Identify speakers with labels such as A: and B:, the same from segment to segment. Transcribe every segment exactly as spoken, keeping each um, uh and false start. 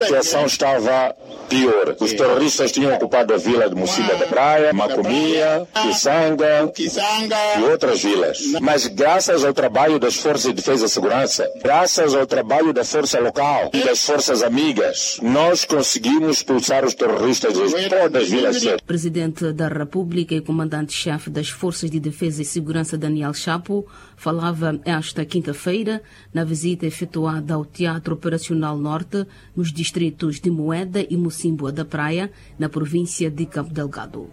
A: A situação estava pior. Os terroristas tinham ocupado a vila de Mocímboa da Praia, Macomia, Kisanga e outras vilas. Mas graças ao trabalho das Forças de Defesa e Segurança, graças ao trabalho da Força Local e das Forças Amigas, nós conseguimos expulsar os terroristas de todas as vilas.
B: Presidente da República e comandante-chefe das Forças de Defesa e Segurança, Daniel Chapo, falava esta quinta-feira na visita efetuada ao Teatro Operacional Norte, nos distritos de Moeda e Mocímboa da Praia, na província de Cabo Delgado.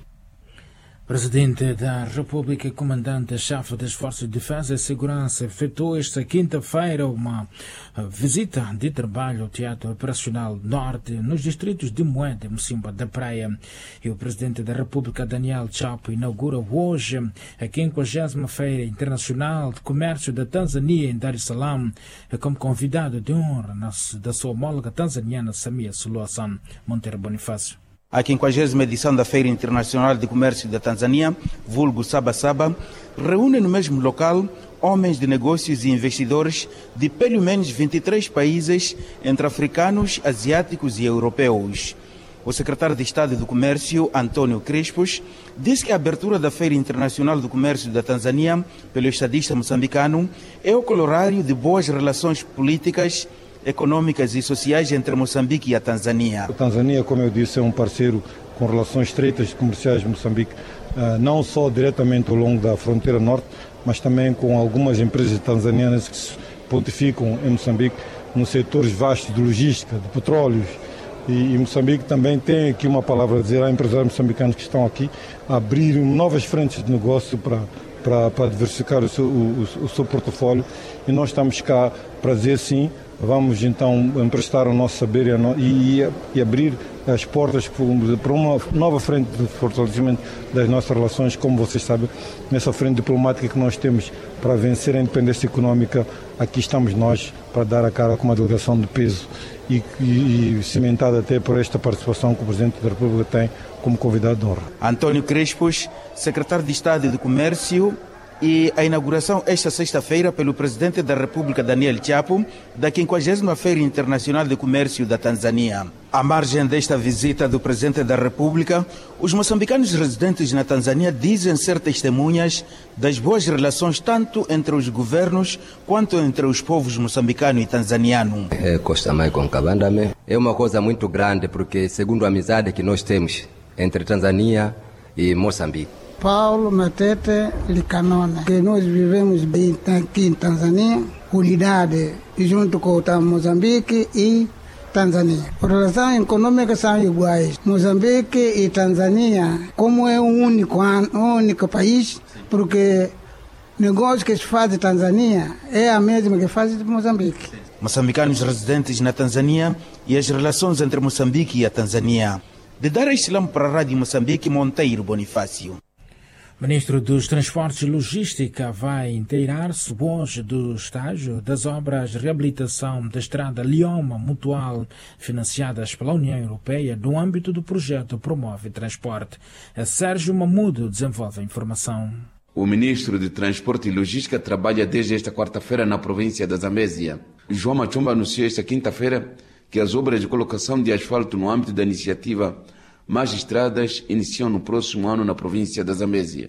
C: Presidente da República e comandante-chefe das Forças de Defesa e Segurança efetuou esta quinta-feira uma visita de trabalho ao Teatro Operacional Norte, nos distritos de Moeda e Mocímboa da Praia. E o Presidente da República, Daniel Chapo, inaugura hoje a quinquagésima Feira Internacional de Comércio da Tanzânia em Dar es Salaam, como convidado de honra da sua homóloga tanzaniana Samia Suluhu Hassan. Monteiro Bonifácio.
D: A quinquagésima edição da Feira Internacional de Comércio da Tanzânia, vulgo Saba Saba, reúne no mesmo local homens de negócios e investidores de pelo menos vinte e três países, entre africanos, asiáticos e europeus. O secretário de Estado do Comércio, Antônio Crespos, disse que a abertura da Feira Internacional do Comércio da Tanzânia pelo estadista moçambicano é o corolário de boas relações políticas, econômicas e sociais entre Moçambique e a Tanzânia.
E: A Tanzânia, como eu disse, é um parceiro com relações estreitas comerciais de Moçambique, não só diretamente ao longo da fronteira norte, mas também com algumas empresas tanzanianas que se pontificam em Moçambique nos setores vastos de logística, de petróleos. E, e Moçambique também tem aqui uma palavra a dizer a empresários moçambicanos que estão aqui a abrir novas frentes de negócio para, para, para diversificar o seu, o, o seu portfólio. E nós estamos cá para dizer sim. Vamos então emprestar o nosso saber e, no, e, e abrir as portas para uma nova frente de fortalecimento das nossas relações, como vocês sabem, nessa frente diplomática que nós temos para vencer a independência econômica. Aqui estamos nós para dar a cara com uma delegação de peso e, e, e cimentada até por esta participação que o Presidente da República tem como convidado de honra.
D: Antônio Crespos, secretário de Estado do Comércio, e a inauguração esta sexta-feira pelo Presidente da República, Daniel Chapo, da quinquagésima Feira Internacional de Comércio da Tanzânia. À margem desta visita do Presidente da República, os moçambicanos residentes na Tanzânia dizem ser testemunhas das boas relações tanto entre os governos quanto entre os povos moçambicano e tanzaniano.
F: É, Costa Maicon Kabandame é uma coisa muito grande, porque segundo a amizade que nós temos entre Tanzânia e Moçambique.
G: Paulo Matete Licanona, que nós vivemos bem aqui em Tanzânia, unidade junto com o Moçambique e Tanzânia. As relações econômicas são iguais. Moçambique e Tanzânia, como é um único, um único país, porque o negócio que se faz em Tanzânia é a mesma que faz em Moçambique.
D: Moçambicanos residentes na Tanzânia e as relações entre Moçambique e a Tanzânia. De Dar es Salaam para a Rádio Moçambique, Monteiro Bonifácio.
C: Ministro dos Transportes e Logística vai inteirar-se hoje do estágio das obras de reabilitação da estrada Lioma Mutual, financiadas pela União Europeia no âmbito do projeto Promove Transporte. Sérgio Mamudo desenvolve a informação.
H: O ministro de Transporte e Logística trabalha desde esta quarta-feira na província da Zambésia. João Machomba anunciou esta quinta-feira que as obras de colocação de asfalto no âmbito da iniciativa Mais Estradas iniciam no próximo ano na província da Zambésia.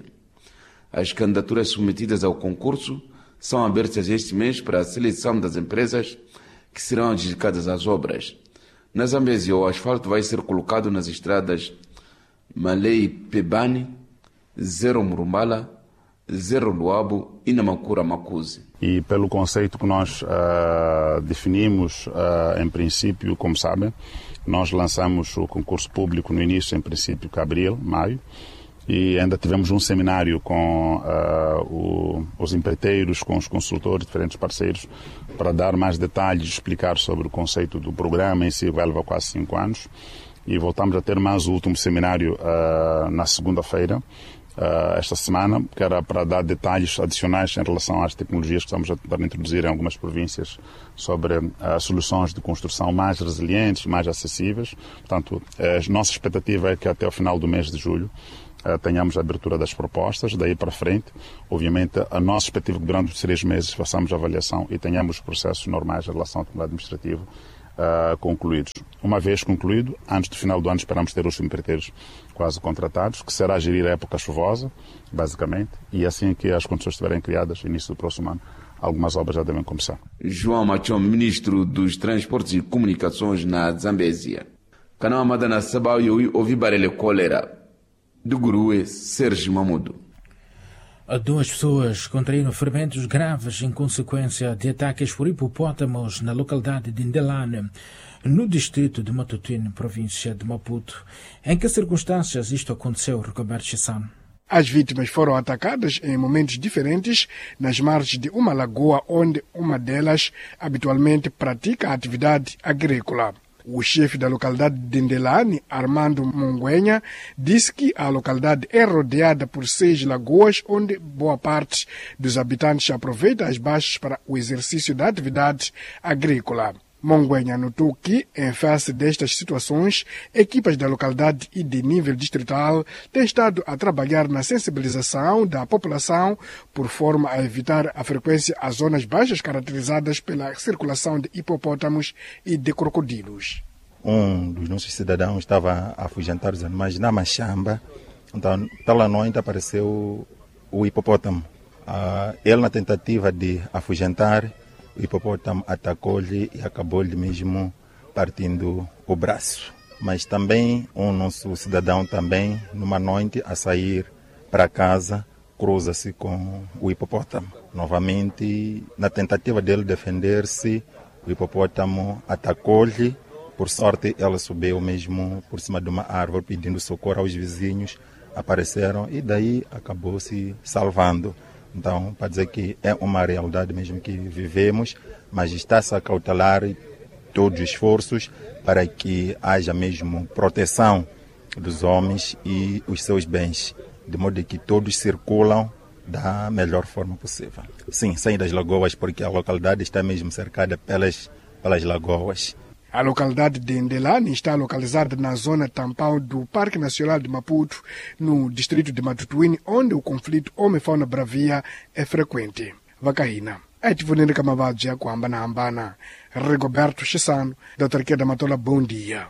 H: As candidaturas submetidas ao concurso são abertas este mês para a seleção das empresas que serão adjudicadas às obras. Na Zambésia, o asfalto vai ser colocado nas estradas Malei Pebani, Zero Murumbala, Zero Luabo e Namakura Makuzi.
I: E pelo conceito que nós uh, definimos, uh, em princípio, como sabem, nós lançamos o concurso público no início, em princípio, de abril, maio, e ainda tivemos um seminário com uh, o, os empreiteiros, com os consultores, diferentes parceiros, para dar mais detalhes, explicar sobre o conceito do programa em si, que vai levar quase cinco anos. E voltamos a ter mais o último seminário uh, na segunda-feira, uh, esta semana, que era para dar detalhes adicionais em relação às tecnologias que estamos a tentar introduzir em algumas províncias sobre uh, soluções de construção mais resilientes, mais acessíveis. Portanto, a nossa expectativa é que até o final do mês de julho uh, tenhamos a abertura das propostas, daí para frente. Obviamente, a nossa expectativa é que durante os três meses façamos a avaliação e tenhamos os processos normais em relação ao Tribunal Administrativo uh, concluídos. Uma vez concluído, antes do final do ano esperamos ter os empreiteiros quase contratados, que será gerir a época chuvosa, basicamente, e assim que as condições estiverem criadas, início do próximo ano, algumas obras já devem começar.
H: João Machom, ministro dos Transportes e Comunicações na Zambésia. Canal Madana Sabau e ouvi barelho cólera. Do Gurue, Sérgio Mamudo.
C: Duas pessoas contraíram ferimentos graves em consequência de ataques por hipopótamos na localidade de Ndelane, no distrito de Matutuine, província de Maputo. Em que circunstâncias isto aconteceu, Roberto Chissano?
J: As vítimas foram atacadas em momentos diferentes nas margens de uma lagoa onde uma delas habitualmente pratica a atividade agrícola. O chefe da localidade de Ndelane, Armando Munguenha, disse que a localidade é rodeada por seis lagoas onde boa parte dos habitantes aproveita as baixas para o exercício da atividade agrícola. Munguenha notou que, em face destas situações, equipas da localidade e de nível distrital têm estado a trabalhar na sensibilização da população por forma a evitar a frequência às zonas baixas caracterizadas pela circulação de hipopótamos e de crocodilos.
K: Um dos nossos cidadãos estava a afugentar os animais na machamba, então, tal à noite apareceu o hipopótamo. Uh, ele, na tentativa de afugentar, o hipopótamo atacou-lhe e acabou-lhe mesmo partindo o braço. Mas também um nosso cidadão também, numa noite, a sair para casa, cruza-se com o hipopótamo. Novamente, na tentativa dele defender-se, o hipopótamo atacou-lhe. Por sorte, ela subiu mesmo por cima de uma árvore pedindo socorro aos vizinhos. Apareceram e daí acabou se salvando. Então, para dizer que é uma realidade mesmo que vivemos, mas está-se a cautelar todos os esforços para que haja mesmo proteção dos homens e os seus bens, de modo que todos circulam da melhor forma possível. Sim, saem das lagoas, porque a localidade está mesmo cercada pelas, pelas lagoas.
J: A localidade de Ndelane está localizada na zona tampão do Parque Nacional de Maputo, no distrito de Matutuine, onde o conflito homem-fauna-bravia é frequente. Vacaína. Aitivunene Kamavadja Kwambana Ambana. Rigoberto Chissano, da Autarquia da Matola, bom dia.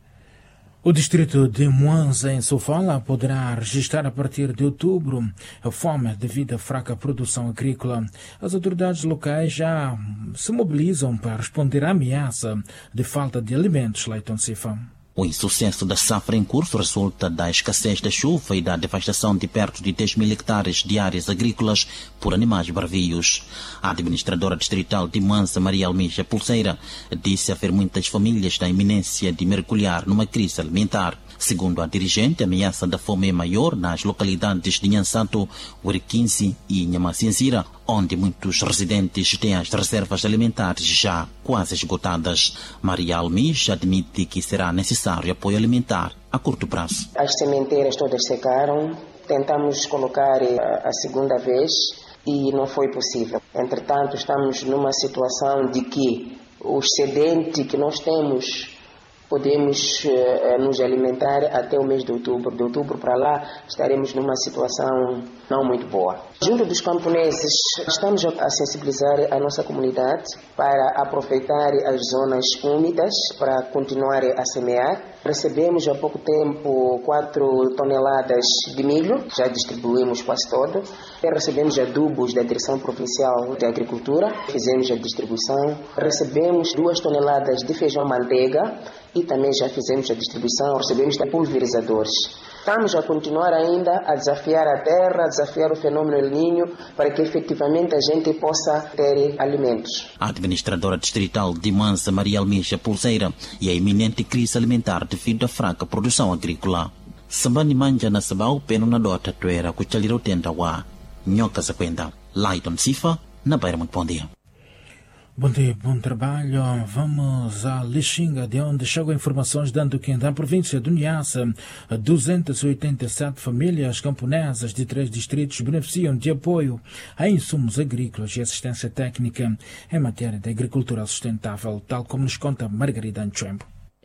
C: O distrito de Mwanza, em Sofala, poderá registrar a partir de outubro a fome devido à fraca produção agrícola. As autoridades locais já se mobilizam para responder à ameaça de falta de alimentos, Leiton Cifa.
L: O insucesso da safra em curso resulta da escassez da chuva e da devastação de perto de dez mil hectares de áreas agrícolas por animais bravios. A administradora distrital de Mwanza, Maria Almija Pulseira, disse haver muitas famílias na iminência de mergulhar numa crise alimentar. Segundo a dirigente, a ameaça da fome é maior nas localidades de Nhansato, Ueriquinzi e Nhamacinzira, onde muitos residentes têm as reservas alimentares já quase esgotadas. Maria Almija admite que será necessário apoio alimentar a curto prazo.
M: As sementeiras todas secaram, tentamos colocar a segunda vez e não foi possível. Entretanto, estamos numa situação de que o excedente que nós temos podemos uh, nos alimentar até o mês de outubro. De outubro para lá estaremos numa situação não muito boa. Junto dos camponeses, estamos a sensibilizar a nossa comunidade para aproveitar as zonas úmidas para continuar a semear. Recebemos há pouco tempo quatro toneladas de milho, já distribuímos quase todo. Recebemos adubos da Direção Provincial de Agricultura, fizemos a distribuição. Recebemos duas toneladas de feijão manteiga e também já fizemos a distribuição, recebemos pulverizadores. Estamos a continuar ainda a desafiar a terra, a desafiar o fenômeno El Niño, para que efetivamente a gente possa ter alimentos.
L: A administradora distrital de Mwanza, Maria Almija Pulseira, e a iminente crise alimentar devido à fraca produção agrícola. Sambani manja na sabau peno na dota tuera kuchaliro tenda wa nhoca zaquenda. Leiton Cifa, na Beira, muito bom dia.
C: Bom dia, bom trabalho. Vamos a Lixinga, de onde chegam informações dando que na província do Niassa, duzentas e oitenta e sete famílias camponesas de três distritos beneficiam de apoio a insumos agrícolas e assistência técnica em matéria de agricultura sustentável, tal como nos conta Margarida Anchembo.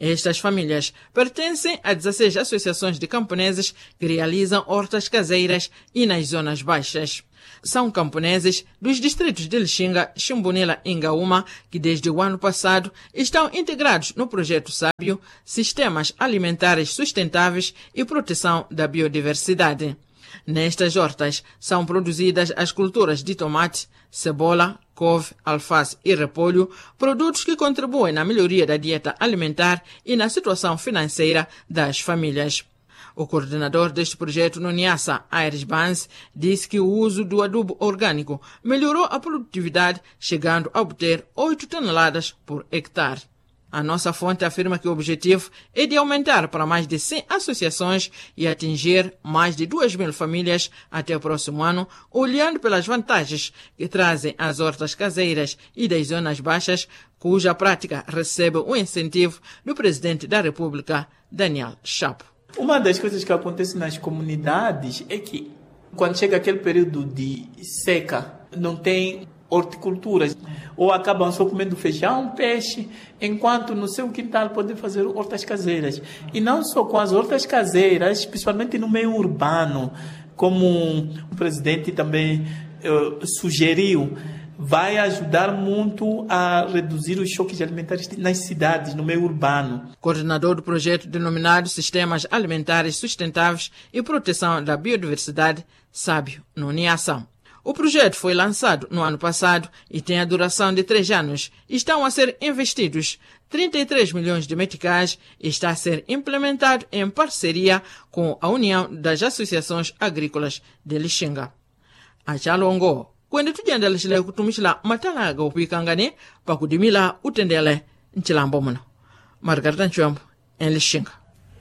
N: Estas famílias pertencem a dezesseis associações de camponeses que realizam hortas caseiras e nas zonas baixas. São camponeses dos distritos de Lixinga, Ximbunila e Ngaúma que desde o ano passado estão integrados no projeto Sábio, Sistemas Alimentares Sustentáveis e Proteção da Biodiversidade. Nestas hortas são produzidas as culturas de tomate, cebola, couve, alface e repolho, produtos que contribuem na melhoria da dieta alimentar e na situação financeira das famílias. O coordenador deste projeto no Niassa, Aires Banz, disse que o uso do adubo orgânico melhorou a produtividade, chegando a obter oito toneladas por hectare. A nossa fonte afirma que o objetivo é de aumentar para mais de cem associações e atingir mais de duas mil famílias até o próximo ano, olhando pelas vantagens que trazem as hortas caseiras e das zonas baixas, cuja prática recebe o incentivo do presidente da República, Daniel Chapo.
O: Uma das coisas que acontece nas comunidades é que, quando chega aquele período de seca, não tem horticulturas, ou acabam só comendo feijão, peixe, enquanto no seu quintal podem fazer hortas caseiras. E não só com as hortas caseiras, principalmente no meio urbano, como o presidente também uh, sugeriu, vai ajudar muito a reduzir os choques alimentares nas cidades, no meio urbano.
N: Coordenador do projeto denominado Sistemas Alimentares Sustentáveis e Proteção da Biodiversidade, Sábio, no Niassa. O projeto foi lançado no ano passado e tem a duração de três anos. Estão a ser investidos trinta e três milhões de meticais e está a ser implementado em parceria com a União das Associações Agrícolas de Lixinga. A Chalongo, quando tu janda lixile kutumishila matalaga upikangane pa kudimila utendele nchilambomuna. Margarita Nchombo, em Lixinga.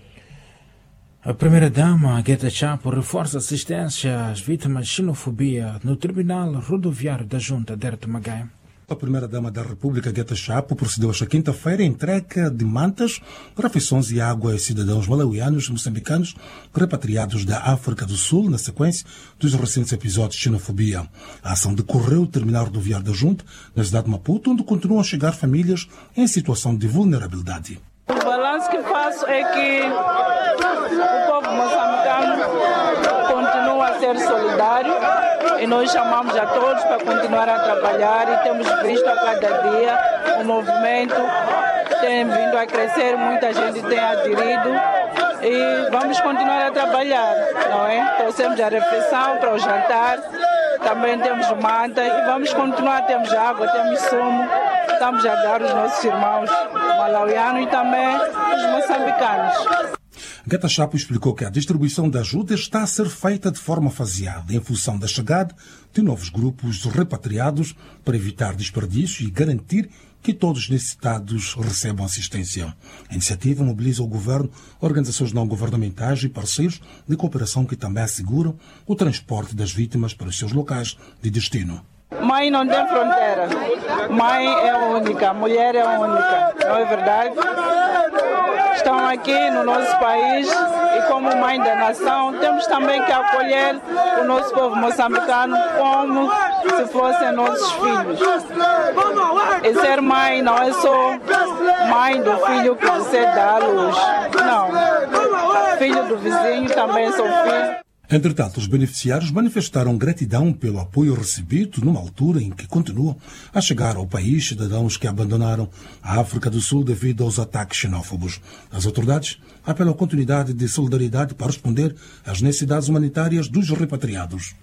C: A primeira-dama, Gueta Chapo, reforça assistência às vítimas de xenofobia no Tribunal Rodoviário da Junta de Erto-Magai.
P: A primeira-dama da República, Gueta Chapo, procedeu esta quinta-feira a entrega de mantas, refeições e água aos cidadãos malauianos e moçambicanos repatriados da África do Sul na sequência dos recentes episódios de xenofobia. A ação decorreu no Terminal Rodoviário da Junta, na cidade de Maputo, onde continuam a chegar famílias em situação de vulnerabilidade.
Q: O balanço que faço é que o povo moçambicano continua a ser solidário e nós chamamos a todos para continuar a trabalhar e temos visto a cada dia o movimento tem vindo a crescer, muita gente tem aderido e vamos continuar a trabalhar, não é? Trouxemos a refeição para o jantar, também temos manta e vamos continuar, temos água, temos sumo, estamos a dar aos nossos irmãos malauianos e também os moçambicanos.
P: Gueta Chapo explicou que a distribuição da ajuda está a ser feita de forma faseada, em função da chegada de novos grupos de repatriados, para evitar desperdício e garantir que todos os necessitados recebam assistência. A iniciativa mobiliza o governo, organizações não governamentais e parceiros de cooperação que também asseguram o transporte das vítimas para os seus locais de destino.
Q: Mãe não tem fronteira. Mãe é única, mulher é única, não é verdade? Estão aqui no nosso país e como mãe da nação temos também que acolher o nosso povo moçambicano como se fossem nossos filhos. E ser mãe não é só mãe do filho que você dá à luz. Não. Filho do vizinho também sou filho.
P: Entretanto, os beneficiários manifestaram gratidão pelo apoio recebido numa altura em que continuam a chegar ao país cidadãos que abandonaram a África do Sul devido aos ataques xenófobos. As autoridades apelam à continuidade de solidariedade para responder às necessidades humanitárias dos repatriados.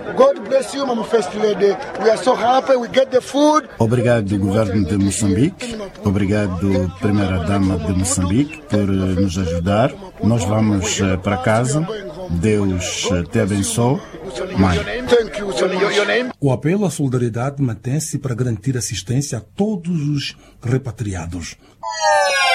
R: Obrigado, Governo de Moçambique. Obrigado, Primeira-Dama de Moçambique, por nos ajudar. Nós vamos para casa. Deus te abençoe. Mãe.
P: O apelo à solidariedade mantém-se para garantir assistência a todos os repatriados.